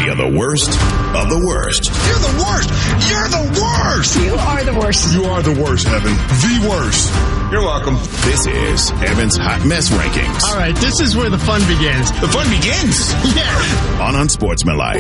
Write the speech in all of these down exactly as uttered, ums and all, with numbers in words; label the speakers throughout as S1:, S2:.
S1: Plenty of the worst of the worst.
S2: You're the worst. You're the worst.
S3: You are the worst.
S2: You are the worst, Evan. The worst.
S1: You're welcome. This is Evan's Hot Mess Rankings.
S4: All right, this is where the fun begins.
S1: The fun begins.
S4: Yeah.
S1: On Unsportsmanlike.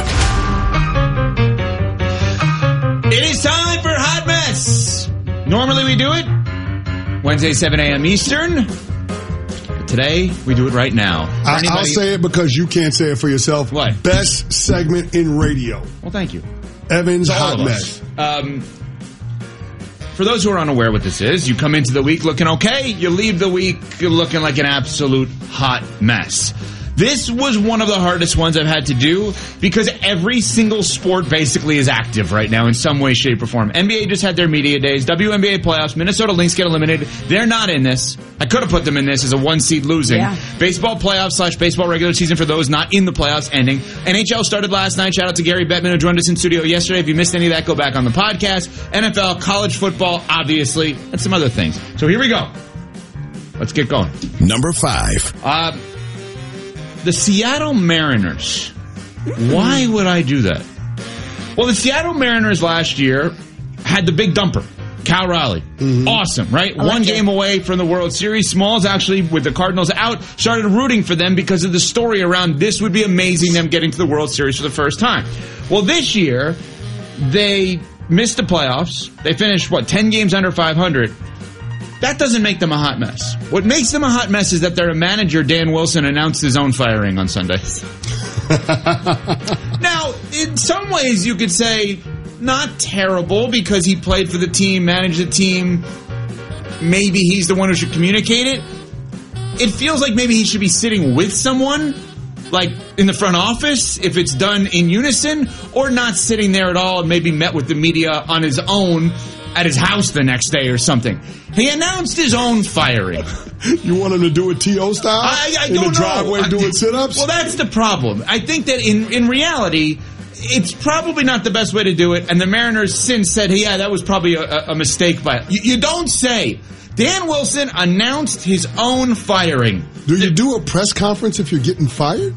S5: It is time for Hot Mess. Normally we do it Wednesday, seven a.m. Eastern. Today, we do it right now.
S2: I,
S5: anybody,
S2: I'll say it because you can't say it for yourself.
S5: What?
S2: Best segment in radio.
S5: Well, thank you.
S2: Evan's
S5: To all
S2: Hot
S5: of
S2: Mess.
S5: us. Um, for those who are unaware what this is, you come into the week looking okay, you leave the week looking like an absolute hot mess. This was one of the hardest ones I've had to do because every single sport basically is active right now in some way, shape, or form. N B A just had their media days. W N B A playoffs. Minnesota Lynx get eliminated. They're not in this. I could have put them in this as a one seed losing.
S3: Yeah.
S5: Baseball playoffs slash baseball regular season for those not in the playoffs ending. N H L started last night. Shout out to Gary Bettman who joined us in studio yesterday. If you missed any of that, go back on the podcast. N F L, college football, obviously, and some other things. So here we go. Let's get going.
S1: Number five.
S5: Uh, The Seattle Mariners. Why would I do that? Well, the Seattle Mariners last year had the big dumper, Cal Raleigh. Mm-hmm. Awesome, right? One
S3: it.
S5: game away from the World Series. Smalls actually, with the Cardinals out, started rooting for them because of the story around this would be amazing, them getting to the World Series for the first time. Well, this year, they missed the playoffs. They finished, what, ten games under five hundred. That doesn't make them a hot mess. What makes them a hot mess is that their manager, Dan Wilson, announced his own firing on Sunday. Now, in some ways, you could say not terrible because he played for the team, managed the team. Maybe he's the one who should communicate it. It feels like maybe he should be sitting with someone, like in the front office, if it's done in unison, or not sitting there at all and maybe met with the media on his own at his house the next day or something. He announced his own firing.
S2: You want him to do it T O style?
S5: I, I
S2: in
S5: don't
S2: the driveway
S5: know.
S2: doing sit-ups?
S5: Well, that's the problem. I think that in, in reality, it's probably not the best way to do it. And the Mariners since said, hey, yeah, that was probably a, a mistake. But you, you don't say. Dan Wilson announced his own firing.
S2: Do you do a press conference if you're getting fired?